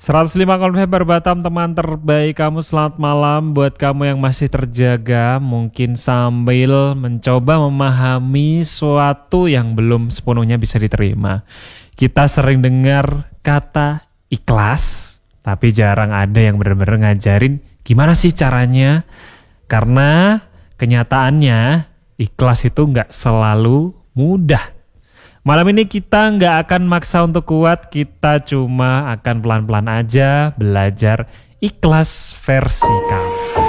105,5 Batam, teman terbaik kamu, selamat malam buat kamu yang masih terjaga, mungkin sambil mencoba memahami suatu yang belum sepenuhnya bisa diterima. Kita sering dengar kata ikhlas, tapi jarang ada yang benar-benar ngajarin gimana sih caranya. Karena kenyataannya ikhlas itu nggak selalu mudah. Malam ini kita nggak akan maksa untuk kuat, kita cuma akan pelan-pelan aja belajar ikhlas versi kamu.